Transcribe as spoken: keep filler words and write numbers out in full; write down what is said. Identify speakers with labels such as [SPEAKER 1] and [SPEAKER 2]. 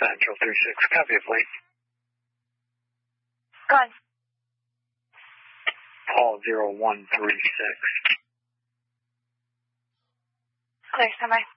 [SPEAKER 1] Central three six, copy of late.
[SPEAKER 2] Go on.
[SPEAKER 1] Paul zero one three six.
[SPEAKER 2] Clear, standby.